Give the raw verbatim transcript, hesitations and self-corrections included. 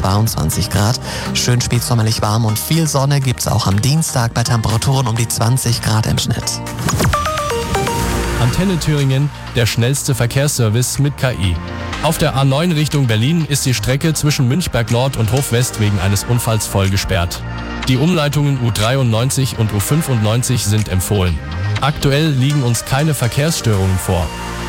zweiundzwanzig Grad. Schön spätsommerlich warm und viel Sonne gibt's auch am Dienstag bei Temperaturen um die zwanzig Grad im Schnitt. Antenne Thüringen, der schnellste Verkehrsservice mit K I. Auf der A neun Richtung Berlin ist die Strecke zwischen Münchberg Nord und Hofwest wegen eines Unfalls voll gesperrt. Die Umleitungen U dreiundneunzig und U fünfundneunzig sind empfohlen. Aktuell liegen uns keine Verkehrsstörungen vor.